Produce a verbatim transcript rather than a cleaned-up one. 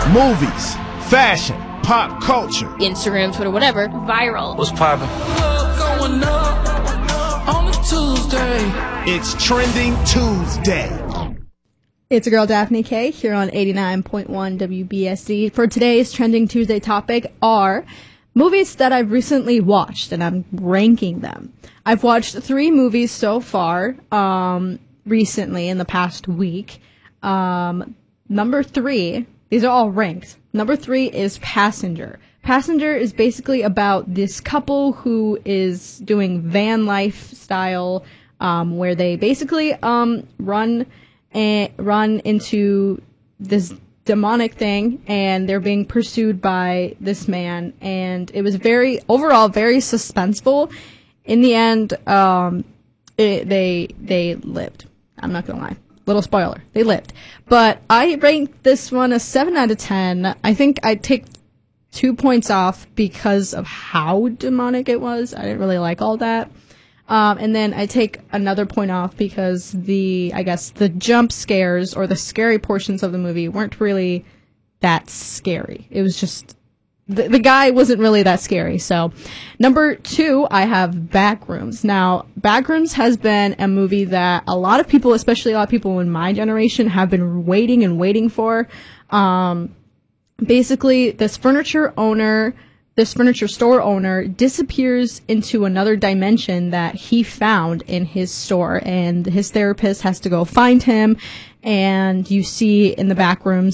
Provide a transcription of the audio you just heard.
Movies, fashion, pop culture, Instagram, Twitter, whatever. Viral. What's poppin'? Going up on a Tuesday. It's Trending Tuesday. It's your girl Daphne K here on eighty-nine point one W B S D. For today's Trending Tuesday topic are movies that I've recently watched, and I'm ranking them. I've watched three movies so far um, recently in the past week. Um, number three, these are all ranked. Number three is Passenger. Passenger is basically about this couple who is doing van life style, um, where they basically um, run and run into this demonic thing, and they're being pursued by this man. And it was very overall very suspenseful. In the end, um, it, they they lived. I'm not gonna lie. Little spoiler, they lived. But I ranked this one a seven out of ten. I think I'd take two points off because of how demonic it was. I didn't really like all that. Um, and then I take another point off because the, I guess, the jump scares or the scary portions of the movie weren't really that scary. It was just, the, the guy wasn't really that scary. So, number two, I have Backrooms. Now, Backrooms has been a movie that a lot of people, especially a lot of people in my generation, have been waiting and waiting for. Um, basically, this furniture owner... This furniture store owner disappears into another dimension that he found in his store, and his therapist has to go find him. And you see in the back rooms